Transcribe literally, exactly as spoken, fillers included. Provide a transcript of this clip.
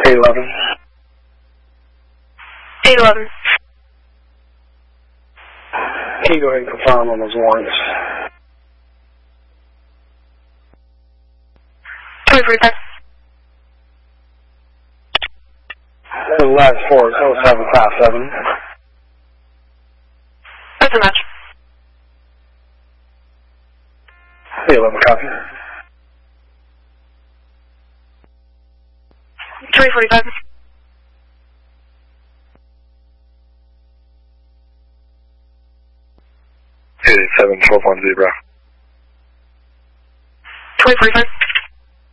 eight eleven. eight eleven. Can you go ahead and confirm on those warrants? twenty forty-five. The last four is oh seven five seven. That's a match. eight eleven copy. twenty forty-five. eight eight seven, twelve one zebra. twenty forty-five.